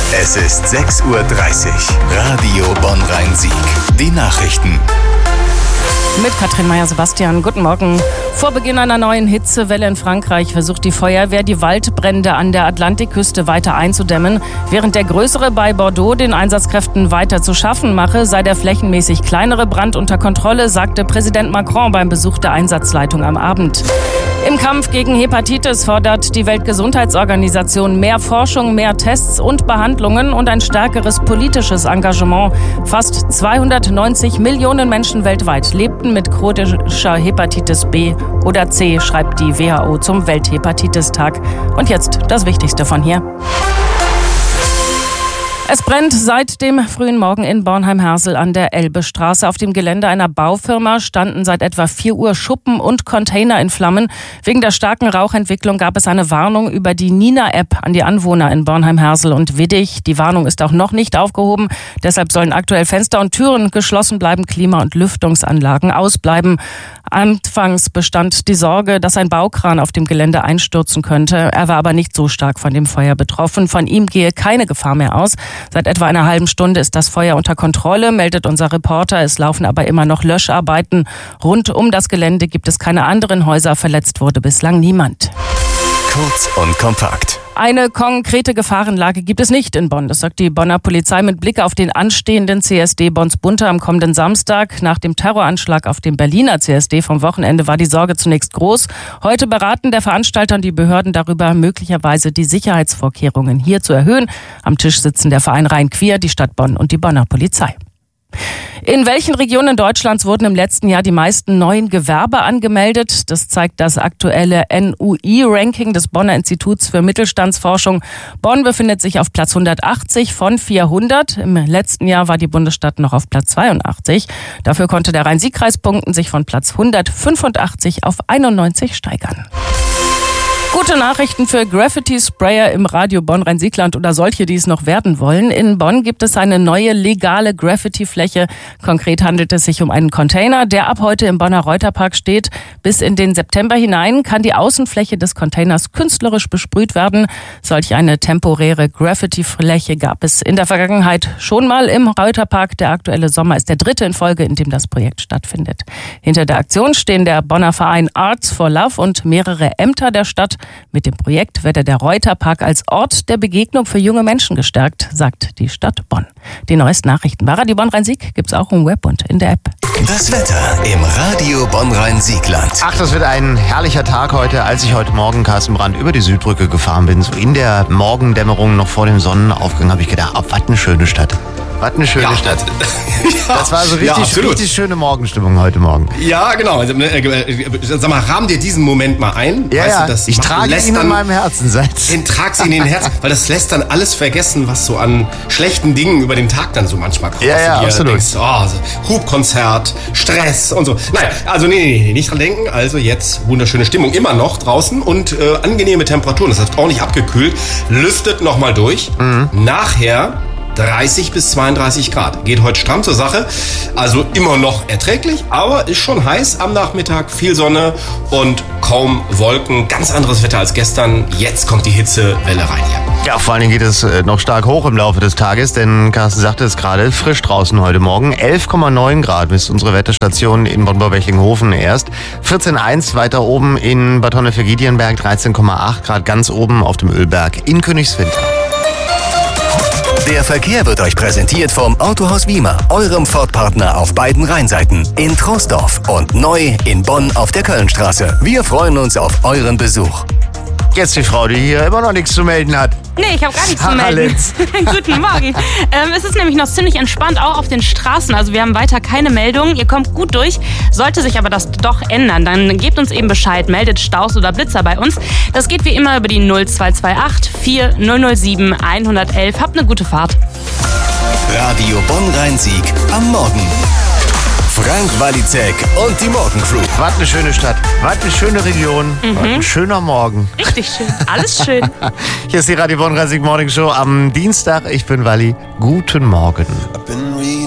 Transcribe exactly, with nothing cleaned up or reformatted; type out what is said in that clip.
Es ist sechs Uhr dreißig. Radio Bonn-Rhein-Sieg. Die Nachrichten. Mit Katrin Meyer-Sebastian, guten Morgen. Vor Beginn einer neuen Hitzewelle in Frankreich versucht die Feuerwehr, die Waldbrände an der Atlantikküste weiter einzudämmen. Während der größere bei Bordeaux den Einsatzkräften weiter zu schaffen mache, sei der flächenmäßig kleinere Brand unter Kontrolle, sagte Präsident Macron beim Besuch der Einsatzleitung am Abend. Im Kampf gegen Hepatitis fordert die Weltgesundheitsorganisation mehr Forschung, mehr Tests und Behandlungen und ein stärkeres politisches Engagement. Fast zweihundertneunzig Millionen Menschen weltweit lebten mit chronischer Hepatitis B oder C, schreibt die W H O zum Welthepatitistag. Und jetzt das Wichtigste von hier. Es brennt seit dem frühen Morgen in Bornheim-Hersel an der Elbestraße. Auf dem Gelände einer Baufirma standen seit etwa vier Uhr Schuppen und Container in Flammen. Wegen der starken Rauchentwicklung gab es eine Warnung über die Nina-App an die Anwohner in Bornheim-Hersel und Widdig. Die Warnung ist auch noch nicht aufgehoben. Deshalb sollen aktuell Fenster und Türen geschlossen bleiben, Klima- und Lüftungsanlagen ausbleiben. Anfangs bestand die Sorge, dass ein Baukran auf dem Gelände einstürzen könnte. Er war aber nicht so stark von dem Feuer betroffen. Von ihm gehe keine Gefahr mehr aus. Seit etwa einer halben Stunde ist das Feuer unter Kontrolle, meldet unser Reporter. Es laufen aber immer noch Löscharbeiten. Rund um das Gelände gibt es keine anderen Häuser. Verletzt wurde bislang niemand. Kurz und kompakt. Eine konkrete Gefahrenlage gibt es nicht in Bonn. Das sagt die Bonner Polizei mit Blick auf den anstehenden C S D Bonns Bunte am kommenden Samstag. Nach dem Terroranschlag auf dem Berliner C S D vom Wochenende war die Sorge zunächst groß. Heute beraten der Veranstalter und die Behörden darüber, möglicherweise die Sicherheitsvorkehrungen hier zu erhöhen. Am Tisch sitzen der Verein Rhein-Queer, die Stadt Bonn und die Bonner Polizei. In welchen Regionen Deutschlands wurden im letzten Jahr die meisten neuen Gewerbe angemeldet? Das zeigt das aktuelle N U I-Ranking des Bonner Instituts für Mittelstandsforschung. Bonn befindet sich auf Platz hundertachtzig von vierhundert. Im letzten Jahr war die Bundesstadt noch auf Platz zweiundachtzig. Dafür konnte der Rhein-Sieg-Kreis punkten, sich von Platz hundertfünfundachtzig auf einundneunzig steigern. Gute Nachrichten für Graffiti-Sprayer im Radio Bonn-Rhein-Siegland oder solche, die es noch werden wollen. In Bonn gibt es eine neue legale Graffiti-Fläche. Konkret handelt es sich um einen Container, der ab heute im Bonner Reuterpark steht. Bis in den September hinein kann die Außenfläche des Containers künstlerisch besprüht werden. Solch eine temporäre Graffiti-Fläche gab es in der Vergangenheit schon mal im Reuterpark. Der aktuelle Sommer ist der dritte in Folge, in dem das Projekt stattfindet. Hinter der Aktion stehen der Bonner Verein Arts for Love und mehrere Ämter der Stadt. Mit dem Projekt werde der Reuterpark als Ort der Begegnung für junge Menschen gestärkt, sagt die Stadt Bonn. Die neuesten Nachrichten bei Radio Bonn-Rhein-Sieg gibt's auch im Web und in der App. Das Wetter im Radio Bonn-Rhein-Siegland. Ach, das wird ein herrlicher Tag heute. Als ich heute Morgen, Carsten Brandt, über die Südbrücke gefahren bin, so in der Morgendämmerung noch vor dem Sonnenaufgang, habe ich gedacht, oh, was eine schöne Stadt. Was eine schöne ja. Stadt. Das war so richtig, ja, richtig schöne Morgenstimmung heute Morgen. Ja, genau. Sag mal, rahm dir diesen Moment mal ein. Ja, weißt ja. Du, das ich trage ihn in meinem Herzen seit. Den tragst ihn in den Herzen, weil das lässt dann alles vergessen, was so an schlechten Dingen über den Tag dann so manchmal kommt. Ja, ja, absolut. Denkst, oh, so Hubkonzert, Stress und so. Nein, also nee, nee, nee, nicht dran denken. Also jetzt wunderschöne Stimmung immer noch draußen und äh, angenehme Temperaturen. Das heißt auch nicht abgekühlt. Lüftet nochmal durch. Mhm. Nachher dreißig bis zweiunddreißig Grad. Geht heute stramm zur Sache. Also immer noch erträglich, aber ist schon heiß am Nachmittag. Viel Sonne und kaum Wolken. Ganz anderes Wetter als gestern. Jetzt kommt die Hitzewelle rein hier. Ja, vor allen Dingen geht es noch stark hoch im Laufe des Tages, denn Carsten sagte es gerade, frisch draußen heute Morgen. elf Komma neun Grad misst unsere Wetterstation in Bonn-Borwechlinghofen erst. vierzehn Komma eins weiter oben in Bad Honnef-Giedienberg, dreizehn Komma acht Grad ganz oben auf dem Ölberg in Königswinter. Der Verkehr wird euch präsentiert vom Autohaus Wiemer, eurem Ford-Partner auf beiden Rheinseiten. In Troisdorf und neu in Bonn auf der Kölnstraße. Wir freuen uns auf euren Besuch. Jetzt die Frau, die hier immer noch nichts zu melden hat. Nee, ich habe gar nichts zu melden. Guten Morgen. Ähm, es ist nämlich noch ziemlich entspannt, auch auf den Straßen. Also wir haben weiter keine Meldungen. Ihr kommt gut durch. Sollte sich aber das doch ändern, dann gebt uns eben Bescheid. Meldet Staus oder Blitzer bei uns. Das geht wie immer über die null zwei zwei acht vier null null sieben eins eins eins. Habt eine gute Fahrt. Radio Bonn-Rhein-Sieg am Morgen. Frank Walizek und die Morgencrew. Was eine schöne Stadt, was eine schöne Region, mhm. was ein schöner Morgen. Richtig schön, alles schön. Hier ist die Radio Bonn-Rhein-Sieg Morning Show am Dienstag. Ich bin Walli. Guten Morgen.